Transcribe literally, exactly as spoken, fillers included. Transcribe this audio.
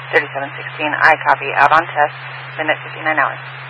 thirty-seven sixteen, I copy, out on test, minute fifty-nine hours.